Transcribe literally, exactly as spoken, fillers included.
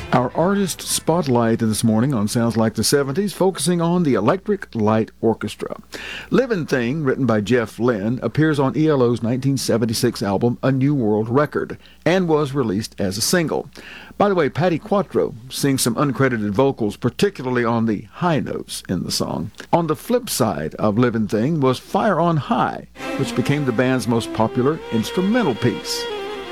Our artist spotlight this morning on Sounds Like the seventies, focusing on the Electric Light Orchestra. Living Thing, written by Jeff Lynne, appears on E L O's nineteen seventy-six album A New World Record and was released as a single. By the way, Patti Quattro sings some uncredited vocals, particularly on the high notes in the song. On the flip side of Living Thing was Fire on High, which became the band's most popular instrumental piece.